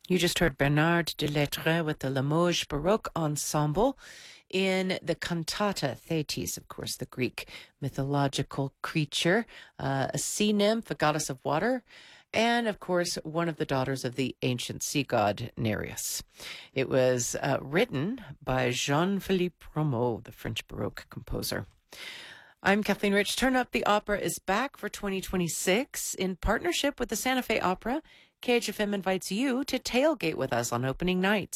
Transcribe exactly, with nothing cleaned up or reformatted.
You just heard Bernard de Lettres with the Limoges Baroque Ensemble in the cantata Thetis, of course, the Greek mythological creature, uh, a sea nymph, a goddess of water, and of course, one of the daughters of the ancient sea god Nereus. It was uh, written by Jean-Philippe Rameau, the French Baroque composer. I'm Kathleen Rich. Turn Up the Opera is back for twenty twenty-six in partnership with the Santa Fe Opera. K H F M invites you to tailgate with us on opening night.